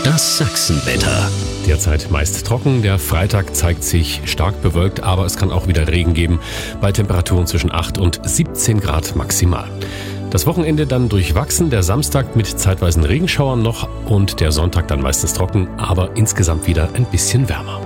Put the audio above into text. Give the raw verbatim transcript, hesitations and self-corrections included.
Das Sachsenwetter. Derzeit meist trocken, der Freitag zeigt sich stark bewölkt, aber es kann auch wieder Regen geben, bei Temperaturen zwischen acht und siebzehn Grad maximal. Das Wochenende dann durchwachsen, der Samstag mit zeitweisen Regenschauern noch und der Sonntag dann meistens trocken, aber insgesamt wieder ein bisschen wärmer.